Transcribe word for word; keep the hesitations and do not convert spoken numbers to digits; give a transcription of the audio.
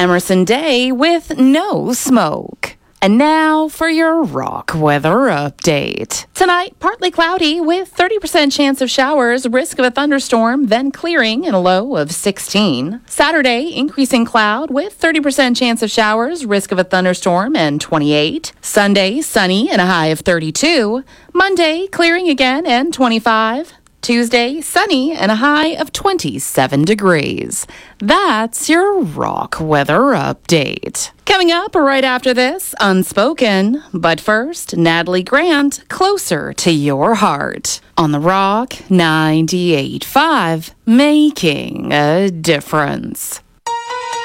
Emerson Day with no smoke. And now for your rock weather update. Tonight, partly cloudy with thirty percent chance of showers, risk of a thunderstorm, then clearing and a low of sixteen. Saturday, increasing cloud with thirty percent chance of showers, risk of a thunderstorm, and twenty-eight. Sunday, sunny and a high of thirty-two. Monday, clearing again and twenty-five. Tuesday, sunny and a high of twenty-seven degrees. That's your rock weather update. Coming up right after this, Unspoken. But first, Natalie Grant, Closer to Your Heart. On the Rock ninety-eight point five, making a difference.